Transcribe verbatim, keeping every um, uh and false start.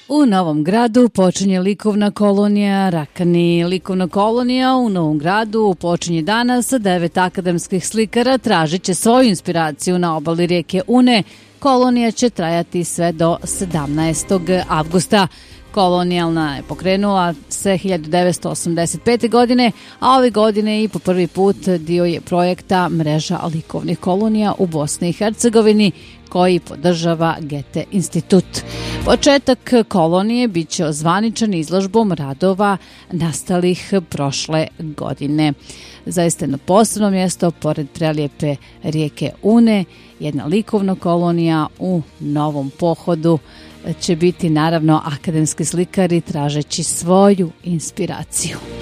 U Novom Gradu počinje likovna kolonija Rakani. Likovna kolonija u Novom Gradu počinje danas. Devet akademskih slikara tražit će svoju inspiraciju na obali rijeke Une. Kolonija će trajati sve do sedamnaestog avgusta. Kolonijalna je pokrenula se hiljadu devetsto osamdeset pete. godine, a ove godine i po prvi put dio je projekta Mreža likovnih kolonija u Bosni i Hercegovini koji podržava Goethe institut. Početak kolonije bit će ozvaničen izložbom radova nastalih prošle godine. Zaista jedno posebno mjesto pored prelijepe rijeke Une, jedna likovna kolonija u novom pohodu će biti naravno akademski slikari tražeći svoju inspiraciju.